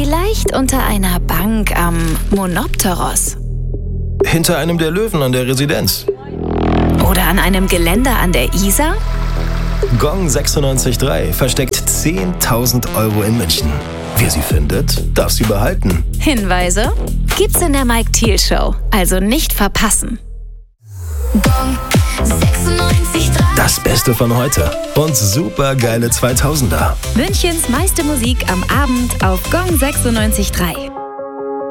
Vielleicht unter einer Bank am Monopteros. Hinter einem der Löwen an der Residenz. Oder an einem Geländer an der Isar? Gong 96.3 versteckt 10.000 Euro in München. Wer sie findet, darf sie behalten. Hinweise gibt's in der Mike Thiel Show, also nicht verpassen. Gong 96.3. Das Beste von heute und super geile 2000er. Münchens meiste Musik am Abend auf Gong 96.3.